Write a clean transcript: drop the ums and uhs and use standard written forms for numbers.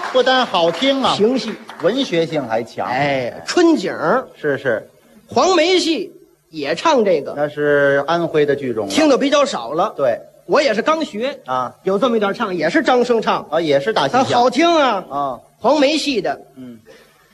不但好听啊， 评戏， 文学性还强。 哎，春景儿、 是， 黄梅戏也唱这个， 那是安徽的剧种了。 听的比较少了。 对我也是刚学啊， 有这么一段唱，也是张生唱， 也是大戏它腔好听啊。 啊。 黄梅戏的，